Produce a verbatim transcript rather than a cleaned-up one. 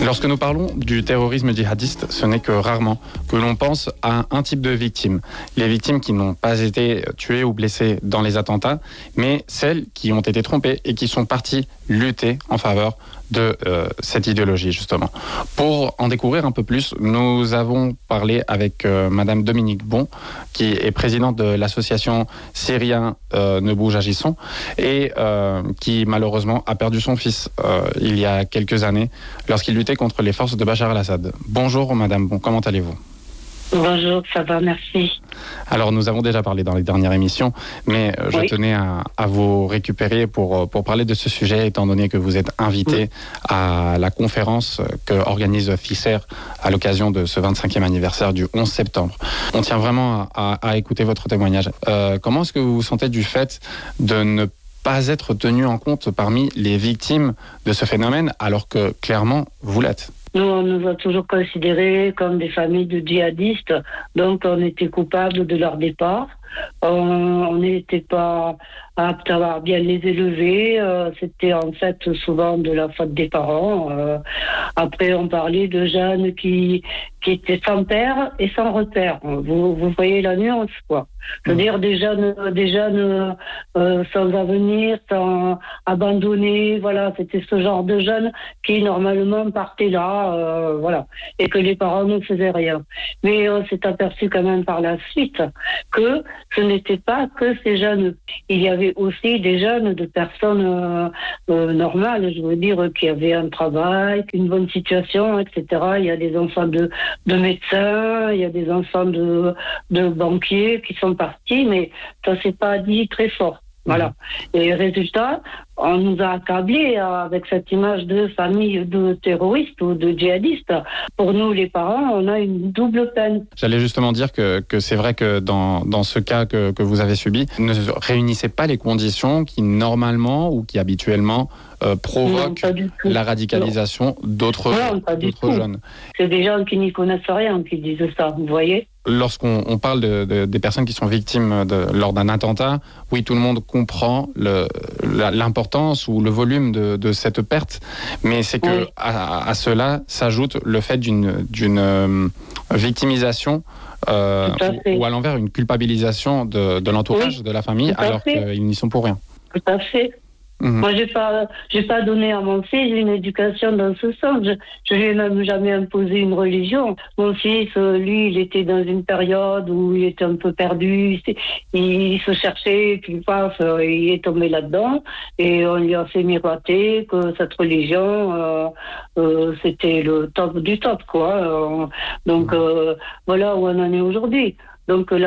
Lorsque nous parlons du terrorisme djihadiste, ce n'est que rarement que l'on pense à un type de victimes. Les victimes qui n'ont pas été tuées ou blessées dans les attentats, mais celles qui ont été trompées et qui sont parties lutter en faveur de euh, cette idéologie, justement. Pour en découvrir un peu plus, nous avons parlé avec euh, Madame Dominique Bon, qui est présidente de l'association Syriens euh, ne bouge agissons, et euh, qui malheureusement a perdu son fils euh, il y a quelques années, lorsqu'il luttait contre les forces de Bachar el-Assad. Bonjour Madame Bon, comment allez-vous ? Bonjour, ça va, merci. Alors, nous avons déjà parlé dans les dernières émissions, mais je oui. tenais à, à vous récupérer pour, pour parler de ce sujet, étant donné que vous êtes invité oui. à la conférence que organise FICER à l'occasion de ce vingt-cinquième anniversaire du onze septembre. On tient vraiment à, à, à écouter votre témoignage. Euh, comment est-ce que vous vous sentez du fait de ne pas être tenu en compte parmi les victimes de ce phénomène, alors que clairement, vous l'êtes ? Nous, on nous a toujours considérés comme des familles de djihadistes, donc on était coupables de leur départ. On n'était pas aptes à bien les élever. Euh, c'était en fait souvent de la faute des parents. Euh, après, on parlait de jeunes qui, qui étaient sans père et sans repère. Vous, vous voyez la nuance, quoi. C'est-à-dire des jeunes, des jeunes euh, sans avenir, sans abandonnés. Voilà, c'était ce genre de jeunes qui normalement partaient là, euh, voilà, et que les parents ne faisaient rien. Mais on s'est aperçu quand même par la suite que ce n'était pas que ces jeunes. Il y avait aussi des jeunes de personnes euh, euh, normales, je veux dire, qui avaient un travail, une bonne situation, et cetera. Il y a des enfants de, de médecins, il y a des enfants de, de banquiers qui sont partis, mais ça s'est pas dit très fort. Voilà. Et résultat, on nous a accablés avec cette image de famille de terroristes ou de djihadistes. Pour nous, les parents, on a une double peine. J'allais justement dire que, que c'est vrai que dans, dans ce cas que, que vous avez subi, ne réunissez pas les conditions qui normalement ou qui habituellement euh, provoquent non, la radicalisation non. d'autres, non, d'autres jeunes. C'est des gens qui n'y connaissent rien qui disent ça, vous voyez ? Lorsqu'on on parle de, de, des personnes qui sont victimes de, lors d'un attentat, oui, tout le monde comprend le, la, l'importance ou le volume de, de cette perte, mais c'est que oui. à, à cela s'ajoute le fait d'une, d'une euh, victimisation euh, ou, ou à l'envers une culpabilisation de, de l'entourage, oui. de la famille, alors qu'ils n'y sont pour rien. Tout à fait. Mmh. Moi, j'ai pas, j'ai pas donné à mon fils une éducation dans ce sens. Je, je lui ai même jamais imposé une religion. Mon fils, lui, il était dans une période où il était un peu perdu. Il, il se cherchait, puis paf, il est tombé là-dedans. Et on lui a fait miroiter que cette religion, euh, euh, c'était le top du top, quoi. Donc, euh, voilà où on en est aujourd'hui. Donc,